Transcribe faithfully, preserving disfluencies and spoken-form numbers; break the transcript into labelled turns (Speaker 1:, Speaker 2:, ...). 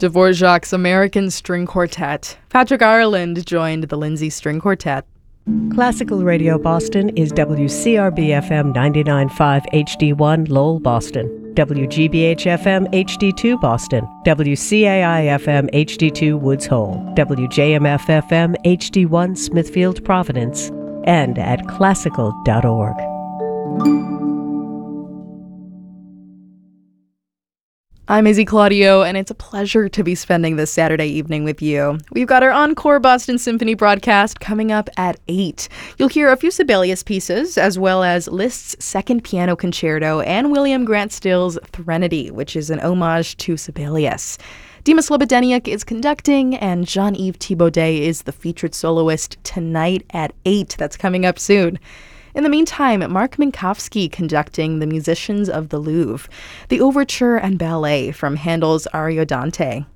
Speaker 1: Dvorak's American String Quartet. Patrick Ireland joined the Lindsay String Quartet.
Speaker 2: Classical Radio Boston is W C R B F M ninety-nine point five H D one Lowell, Boston, W G B H F M H D two Boston, W C A I F M H D two Woods Hole, W J M F F M H D one Smithfield, Providence, and at classical dot org.
Speaker 1: I'm Izzy Claudio, and it's a pleasure to be spending this Saturday evening with you. We've got our encore Boston Symphony broadcast coming up at eight. You'll hear a few Sibelius pieces, as well as Liszt's Second Piano Concerto and William Grant Still's Threnody, which is an homage to Sibelius. Dima Slobodeniuk is conducting, and Jean-Yves Thibaudet is the featured soloist tonight at eight. That's coming up soon. In the meantime, Mark Minkowski conducting The Musicians of the Louvre, the overture and ballet from Handel's Ariodante.